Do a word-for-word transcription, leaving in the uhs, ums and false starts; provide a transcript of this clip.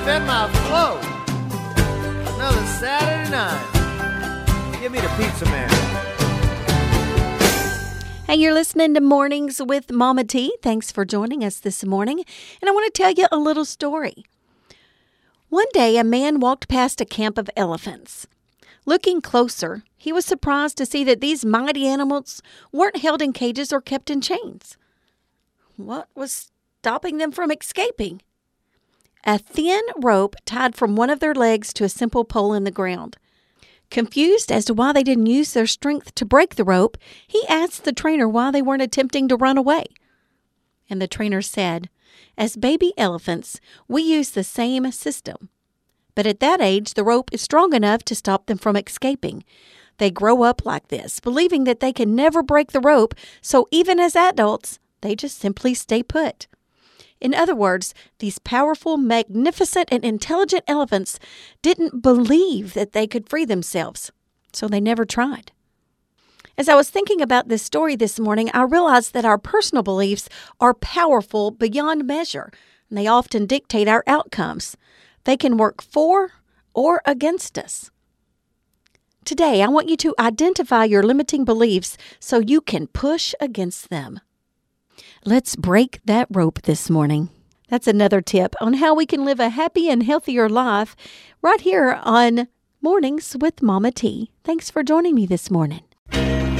in my flow. Another Saturday night. Give me the pizza man. Hey, you're listening to Mornings with Mama T. Thanks for joining us this morning. And I want to tell you a little story. One day, a man walked past a camp of elephants. Looking closer, he was surprised to see that these mighty animals weren't held in cages or kept in chains. What was stopping them from escaping? A thin rope tied from one of their legs to a simple pole in the ground. Confused as to why they didn't use their strength to break the rope, he asked the trainer why they weren't attempting to run away. And the trainer said, "As baby elephants, we use the same system. But at that age, the rope is strong enough to stop them from escaping. They grow up like this, believing that they can never break the rope, so even as adults, they just simply stay put." In other words, these powerful, magnificent, and intelligent elephants didn't believe that they could free themselves, so they never tried. As I was thinking about this story this morning, I realized that our personal beliefs are powerful beyond measure, and they often dictate our outcomes. They can work for or against us. Today, I want you to identify your limiting beliefs so you can push against them. Let's break that rope this morning. That's another tip on how we can live a happy and healthier life right here on Mornings with Mama T. Thanks for joining me this morning.